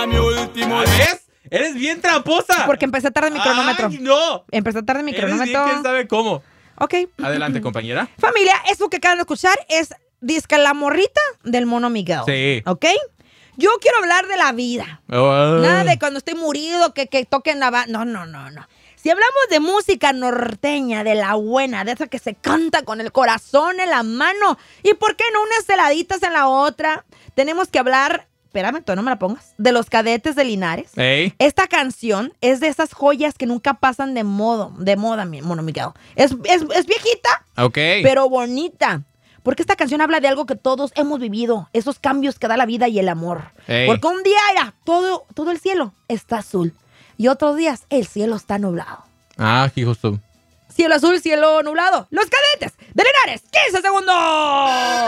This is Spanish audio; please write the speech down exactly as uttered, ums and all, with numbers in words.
será mi último. ¿Ves? Eres bien tramposa. Porque empecé tarde mi cronómetro. Ay, no. Empecé tarde mi Eres cronómetro. bien, ¿quién sabe cómo? Ok. Adelante, compañera. Familia, eso que acaban de escuchar es disca la morrita del Mono Miguel. Sí. ¿Ok? Yo quiero hablar de la vida. Oh. Nada de cuando estoy murido, que, que toquen la... ba- No, no, no, no. Si hablamos de música norteña, de la buena, de esa que se canta con el corazón en la mano, ¿y por qué no unas heladitas en la otra? Tenemos que hablar... Espérame, tú no me la pongas. De los Cadetes de Linares. Ey. Esta canción es de esas joyas que nunca pasan de moda, de moda, mi Mono Miguel. Es, es, es viejita, Ok. pero bonita. Porque esta canción habla de algo que todos hemos vivido, esos cambios que da la vida y el amor. Ey. Porque un día era todo, todo el cielo está azul y otros días el cielo está nublado. Ah, aquí justo. Cielo azul, cielo nublado. Los Cadetes de Linares, quince segundos.